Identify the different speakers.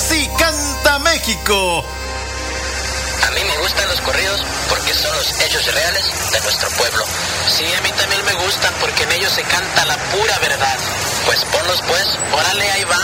Speaker 1: Así canta México.
Speaker 2: A mí me gustan los corridos porque son los hechos reales de nuestro pueblo. Sí, a mí también me gustan porque en ellos se canta la pura verdad. Pues ponlos pues, órale, ahí va.